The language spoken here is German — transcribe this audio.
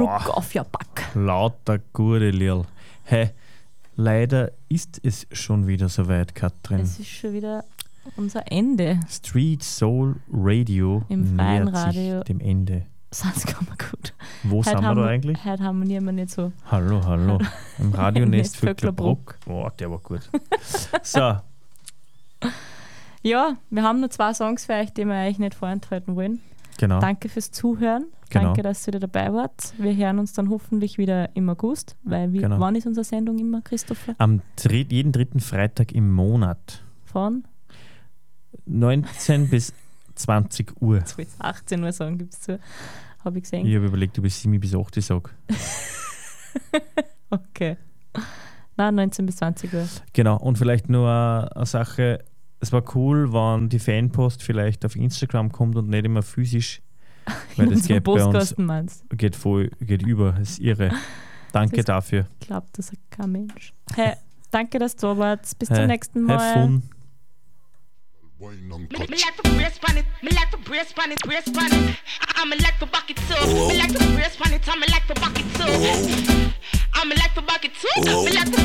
Schluck auf your back. Lauter gute Liel. Hey, leider ist es schon wieder soweit, Katrin. Es ist schon wieder unser Ende. Street Soul Radio Im freien nähert Radio. sich dem Ende. Sonst kann man gut. Wo sind wir da eigentlich? Heute harmonieren wir nicht so. Hallo. Im Radionest Vöcklerbruck. Oh, der war gut. So. Ja, wir haben nur 2 Songs für euch, die wir euch nicht vorenthalten wollen. Genau. Danke fürs Zuhören. Genau. Danke, dass ihr wieder dabei wart. Wir hören uns dann hoffentlich wieder im August, weil Genau. wann ist unsere Sendung immer, Christopher? Jeden dritten Freitag im Monat. Von? 19 bis 20 Uhr. Jetzt will ich 18 Uhr sagen, gibt es zu. Habe ich gesehen. Ich habe überlegt, ob ich 7 bis 8 Uhr sage. Okay. Nein, 19 bis 20 Uhr. Genau, und vielleicht nur eine Sache. Es war cool, wenn die Fanpost vielleicht auf Instagram kommt und nicht immer physisch. Weil das geht bei uns. Postkasten meinst. Geht über, das ist irre. Danke Das dafür. Glaubt das kein Mensch. Hey, danke, dass du da warst. Bis zum nächsten Mal. Have fun. Me like to brace on it, me like to brace on it, brace on it. I'ma like to bucket too. Me like to brace on it, I'ma like to bucket too. I'ma like to bucket too. Me like to